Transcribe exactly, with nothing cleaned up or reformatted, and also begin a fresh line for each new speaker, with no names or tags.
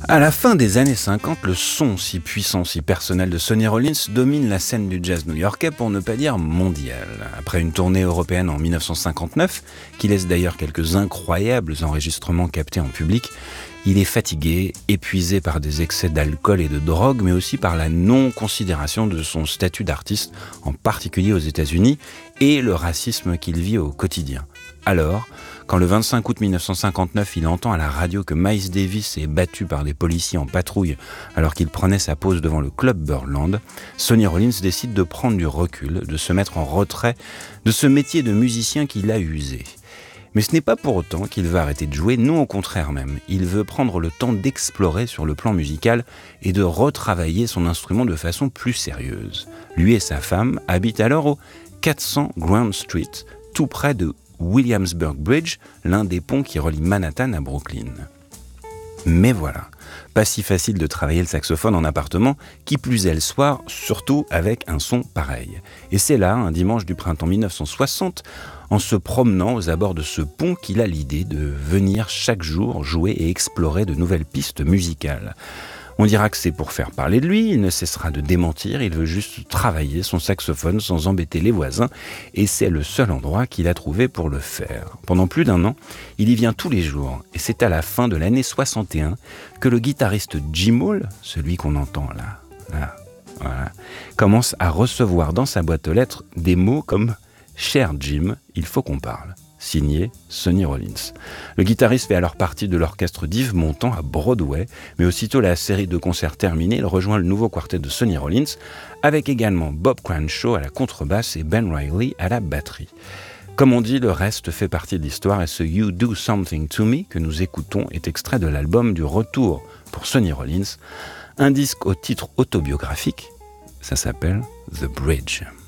À la fin des années cinquante, le son si puissant, si personnel de Sonny Rollins domine la scène du jazz new-yorkais, pour ne pas dire mondial. Après une tournée européenne en dix-neuf cent cinquante-neuf, qui laisse d'ailleurs quelques incroyables enregistrements captés en public, il est fatigué, épuisé par des excès d'alcool et de drogue, mais aussi par la non-considération de son statut d'artiste, en particulier aux États-Unis, et le racisme qu'il vit au quotidien. Alors, quand le vingt-cinq août dix-neuf cent cinquante-neuf, il entend à la radio que Miles Davis est battu par des policiers en patrouille alors qu'il prenait sa pause devant le club Birdland, Sonny Rollins décide de prendre du recul, de se mettre en retrait de ce métier de musicien qu'il a usé. Mais ce n'est pas pour autant qu'il veut arrêter de jouer, non, au contraire même. Il veut prendre le temps d'explorer sur le plan musical et de retravailler son instrument de façon plus sérieuse. Lui et sa femme habitent alors au quatre cents Grand Street, tout près de Williamsburg Bridge, l'un des ponts qui relie Manhattan à Brooklyn. Mais voilà, pas si facile de travailler le saxophone en appartement, qui plus est le soir, surtout avec un son pareil. Et c'est là, un dimanche du printemps dix-neuf cent soixante, en se promenant aux abords de ce pont, qu'il a l'idée de venir chaque jour jouer et explorer de nouvelles pistes musicales. On dira que c'est pour faire parler de lui, il ne cessera de démentir, il veut juste travailler son saxophone sans embêter les voisins, et c'est le seul endroit qu'il a trouvé pour le faire. Pendant plus d'un an, il y vient tous les jours, et c'est à la fin de l'année soixante et un que le guitariste Jim Hall, celui qu'on entend là, là, voilà, commence à recevoir dans sa boîte aux lettres des mots comme « Cher Jim, il faut qu'on parle ». Signé Sonny Rollins. Le guitariste fait alors partie de l'orchestre d'Yves Montand à Broadway, mais aussitôt la série de concerts terminée, il rejoint le nouveau quartet de Sonny Rollins, avec également Bob Cranshaw à la contrebasse et Ben Riley à la batterie. Comme on dit, le reste fait partie de l'histoire, et ce You Do Something To Me que nous écoutons est extrait de l'album du retour pour Sonny Rollins, un disque au titre autobiographique, ça s'appelle The Bridge.